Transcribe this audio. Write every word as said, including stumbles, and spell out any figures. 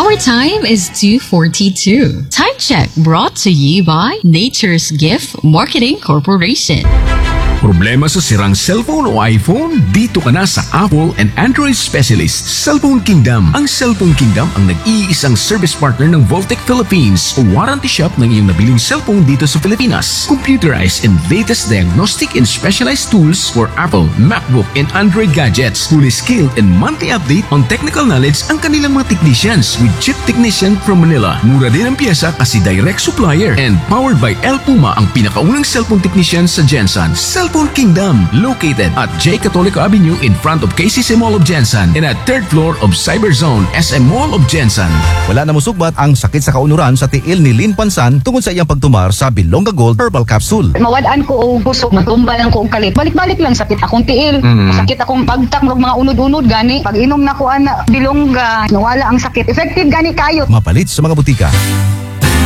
Our time is two forty-two. Time check brought to you by Nature's Gift Marketing Corporation. Problema sa sirang cellphone o iPhone? Dito ka na sa Apple and Android Specialist Cellphone Kingdom. Ang Cellphone Kingdom ang nag-iisang service partner ng Voltec Philippines o warranty shop ng iyong nabiling cellphone dito sa Pilipinas. Computerized and latest diagnostic and specialized tools for Apple, MacBook, and Android gadgets. Fully skilled and monthly update on technical knowledge ang kanilang mga technicians with chip technician from Manila. Mura din ang piyesa kasi direct supplier and powered by El Puma ang pinakaunang cellphone technician sa Jensen. Cellphone Kingdom, located at J. Catolico Avenue in front of K C C Mall of Jensen and at third floor of Cyberzone S M Mall of Jensen. Wala na musugbat ang sakit sa kaunuran sa tiil ni Lynn Pansan tungod sa iyang pagtumar sa Bilonga Gold Herbal Capsule. Mawadaan ko og busog, matumba lang ko og kalit. Balik-balik lang sakit akong tiil. Mm. Sakit akong pagtak ng mga unod-unod gani. Pag inom na ko ana Bilonga, nawala ang sakit. Effective gani kayo. Mapalit sa mga butika.